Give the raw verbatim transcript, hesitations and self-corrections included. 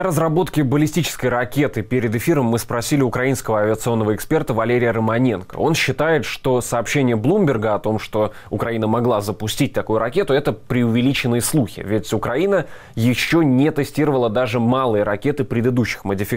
Разработки баллистической ракеты. Перед эфиром мы спросили украинского авиационного эксперта Валерия Романенко. Он считает, что сообщение Блумберга о том, что Украина могла запустить такую ракету, это преувеличенные слухи. Ведь Украина еще не тестировала даже малые ракеты предыдущих модификаций.